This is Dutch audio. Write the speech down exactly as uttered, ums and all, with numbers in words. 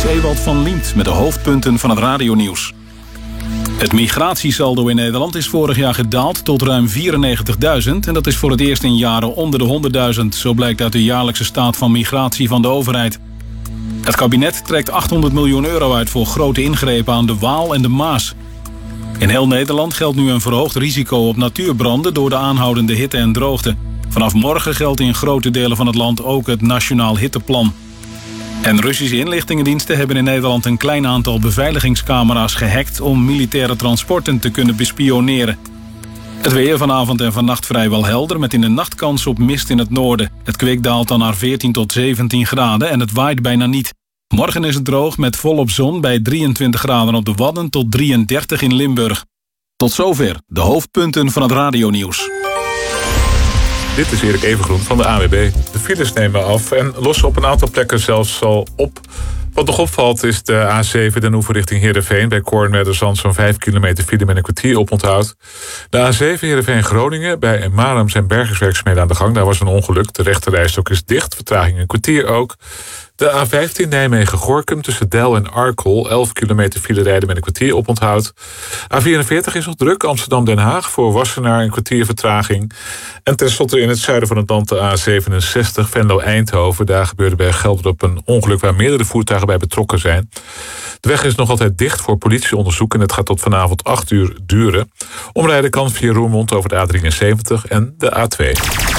is Ewald van Liemt met de hoofdpunten van het radionieuws. Het migratiesaldo in Nederland is vorig jaar gedaald tot ruim vierennegentigduizend... en dat is voor het eerst in jaren onder de honderdduizend. Zo blijkt uit de jaarlijkse staat van migratie van de overheid. Het kabinet trekt achthonderd miljoen euro uit voor grote ingrepen aan de Waal en de Maas. In heel Nederland geldt nu een verhoogd risico op natuurbranden door de aanhoudende hitte en droogte. Vanaf morgen geldt in grote delen van het land ook het Nationaal Hitteplan. En Russische inlichtingendiensten hebben in Nederland een klein aantal beveiligingscamera's gehackt om militaire transporten te kunnen bespioneren. Het weer vanavond en vannacht vrijwel helder met in de nacht kans op mist in het noorden. Het kwik daalt dan naar veertien tot zeventien graden en het waait bijna niet. Morgen is het droog met volop zon bij drieëntwintig graden op de Wadden tot drieëndertig in Limburg. Tot zover de hoofdpunten van het radionieuws. Dit is Erik Evengroen van de A W B. De files nemen af en lossen op een aantal plekken zelfs al op. Wat nog opvalt is de A zeven Den Oever richting Heerenveen. Bij Koornwerderzand zo'n vijf kilometer file met een kwartier oponthoud. De A zeven Heerenveen-Groningen. Bij Marum zijn bergingswerkzaamheden aan de gang. Daar was een ongeluk. De rechterrijstrook is dicht. Vertraging een kwartier ook. De A vijftien Nijmegen-Gorinchem tussen Del en Arkel. elf kilometer file rijden met een kwartier oponthoud. A vierenveertig is nog druk. Amsterdam-Den Haag voor Wassenaar een kwartier vertraging. En tenslotte in het zuiden van het land de A zevenenzestig Venlo-Eindhoven. Daar gebeurde bij Geldrop een ongeluk waar meerdere voertuigen bij betrokken zijn. De weg is nog altijd dicht voor politieonderzoek en het gaat tot vanavond acht uur duren. Omrijden kan via Roermond over de A drieënzeventig en de A twee.